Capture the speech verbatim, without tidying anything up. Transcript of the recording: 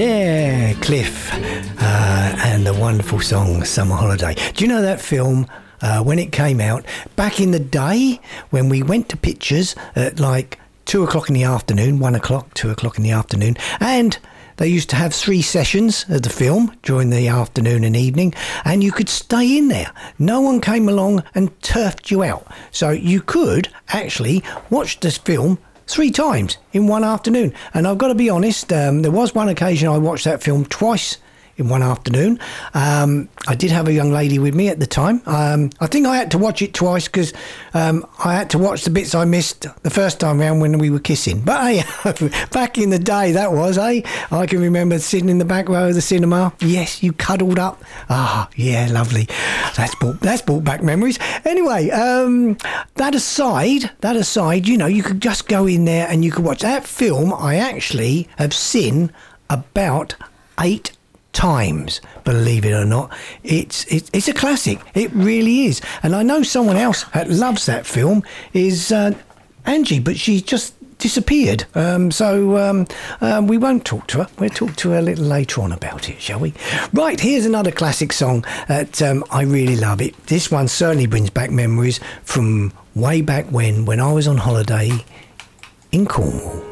Yeah, Cliff uh, and the wonderful song Summer Holiday. Do you know that film, uh, when it came out, back in the day when we went to pictures at like two o'clock in the afternoon, one o'clock, two o'clock in the afternoon, and they used to have three sessions of the film during the afternoon and evening, and you could stay in there. No one came along and turfed you out. So you could actually watch this film three times in one afternoon. And I've got to be honest, um, there was one occasion I watched that film twice in one afternoon. Um, I did have a young lady with me at the time. Um, I think I had to watch it twice because um, I had to watch the bits I missed the first time round when we were kissing. But hey, back in the day that was, eh? I can remember sitting in the back row of the cinema. Yes, you cuddled up. Ah, yeah, lovely. That's brought, that's brought back memories. Anyway, um, that aside, that aside, you know, you could just go in there and you could watch that film. I actually have seen about eight times, believe it or not. It's, it's it's a classic. It really is. And I know someone else that loves that film is uh, Angie, but she just disappeared. Um, so um, um, we won't talk to her. We'll talk to her a little later on about it, shall we? Right, here's another classic song that um, I really love. It. This one certainly brings back memories from way back when, when I was on holiday in Cornwall.